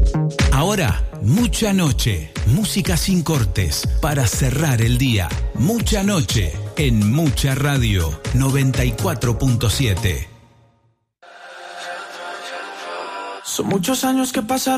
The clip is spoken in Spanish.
Ahora, Mucha Noche, música sin cortes, para cerrar el día. Mucha Noche, en Mucha Radio, 94.7. Son muchos años que pasaron.